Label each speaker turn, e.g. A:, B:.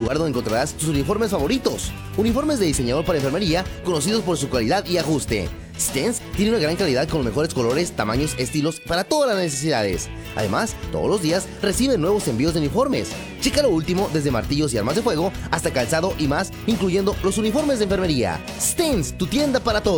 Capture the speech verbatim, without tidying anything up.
A: lugar donde encontrarás tus uniformes favoritos. Uniformes de diseñador para enfermería, conocidos por su calidad y ajuste. Stens tiene una gran calidad con los mejores colores, tamaños, estilos para todas las necesidades. Además, todos los días reciben nuevos envíos de uniformes. Checa lo último desde martillos y armas de fuego hasta calzado y más, incluyendo los uniformes de enfermería. Stens, tu tienda para todo.